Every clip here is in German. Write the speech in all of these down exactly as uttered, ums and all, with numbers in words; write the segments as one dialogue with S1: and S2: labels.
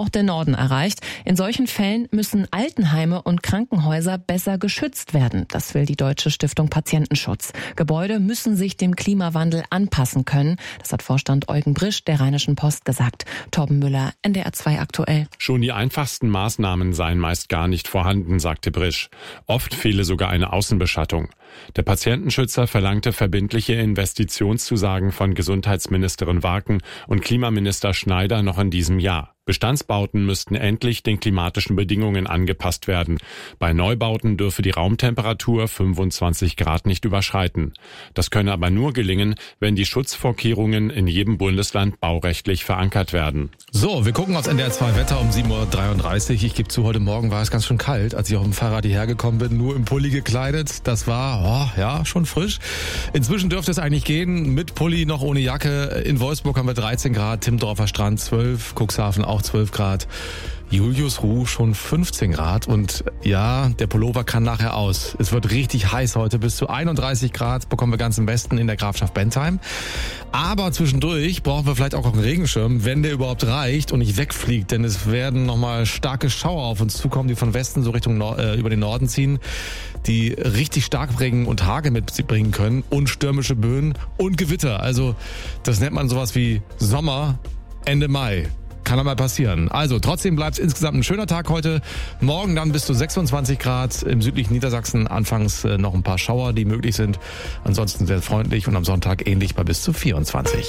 S1: auch der Norden erreicht. In solchen Fällen müssen Altenheime und Krankenhäuser besser geschützt werden. Das will die Deutsche Stiftung Patientenschutz. Gebäude müssen sich dem Klimawandel anpassen können. Das hat Vorstand Eugen Brisch der Rheinischen Post gesagt. Torben Müller, N D R zwei aktuell.
S2: Schon die einfachsten Maßnahmen seien meist gar nicht vorhanden, sagte Brisch. Oft fehle sogar eine Außenbeschattung. Der Patientenschützer verlangte verbindliche Investitionszusagen von Gesundheitsministerin Warken und Klimaminister Schneider noch in diesem Jahr. Bestandsbauten müssten endlich den klimatischen Bedingungen angepasst werden. Bei Neubauten dürfe die Raumtemperatur fünfundzwanzig Grad nicht überschreiten. Das könne aber nur gelingen, wenn die Schutzvorkehrungen in jedem Bundesland baurechtlich verankert werden.
S3: So, wir gucken aufs N D R zwei Wetter um sieben Uhr dreiunddreißig. Ich gebe zu, heute Morgen war es ganz schön kalt, als ich auf dem Fahrrad hierher gekommen bin, nur im Pulli gekleidet. Das war, oh, ja, schon frisch. Inzwischen dürfte es eigentlich gehen, mit Pulli, noch ohne Jacke. In Wolfsburg haben wir dreizehn Grad, Timmendorfer Strand zwölf, Cuxhaven auch zwölf Grad, Julius Ruh schon fünfzehn Grad und ja, der Pullover kann nachher aus. Es wird richtig heiß heute, bis zu einunddreißig Grad bekommen wir ganz im Westen in der Grafschaft Bentheim. Aber zwischendurch brauchen wir vielleicht auch einen Regenschirm, wenn der überhaupt reicht und nicht wegfliegt, denn es werden nochmal starke Schauer auf uns zukommen, die von Westen so Richtung Nord- äh, über den Norden ziehen, die richtig stark Regen und Hagel mitbringen können und stürmische Böen und Gewitter. Also das nennt man sowas wie Sommer Ende Mai. Kann aber passieren. Also trotzdem bleibt es insgesamt ein schöner Tag heute. Morgen dann bis zu sechsundzwanzig Grad. Im südlichen Niedersachsen anfangs noch ein paar Schauer, die möglich sind. Ansonsten sehr freundlich und am Sonntag ähnlich bei bis zu vierundzwanzig.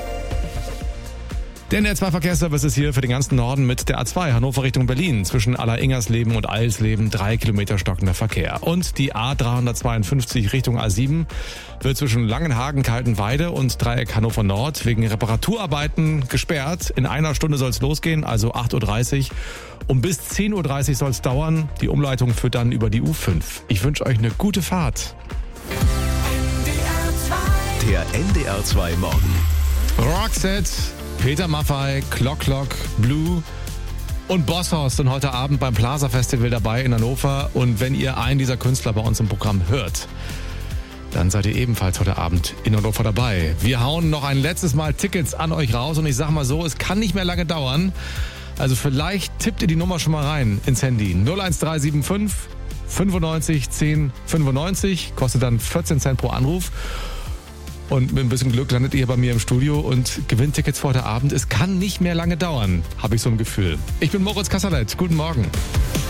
S3: Der N D R zwei Verkehrsservice ist hier für den ganzen Norden mit der A zwei Hannover Richtung Berlin. Zwischen Alleringers-Leben und Eilsleben drei Kilometer stockender Verkehr. Und die A dreihundertzweiundfünfzig Richtung A sieben wird zwischen Langenhagen, Kaltenweide und Dreieck Hannover Nord wegen Reparaturarbeiten gesperrt. In einer Stunde soll es losgehen, also acht Uhr dreißig. Um bis zehn Uhr dreißig soll es dauern. Die Umleitung führt dann über die U fünf. Ich wünsche euch eine gute Fahrt.
S4: Der N D R zwei Morgen.
S3: Roxette, Peter Maffay, Clock Clock, Blue und Bosshorst sind heute Abend beim Plaza Festival dabei in Hannover. Und wenn ihr einen dieser Künstler bei uns im Programm hört, dann seid ihr ebenfalls heute Abend in Hannover dabei. Wir hauen noch ein letztes Mal Tickets an euch raus und ich sag mal so, es kann nicht mehr lange dauern. Also vielleicht tippt ihr die Nummer schon mal rein ins Handy. null eins drei sieben fünf fünfundneunzig zehn fünfundneunzig, kostet dann vierzehn Cent pro Anruf. Und mit ein bisschen Glück landet ihr bei mir im Studio und gewinnt Tickets für heute Abend. Es kann nicht mehr lange dauern, habe ich so ein Gefühl. Ich bin Moritz Kasserlet. Guten Morgen.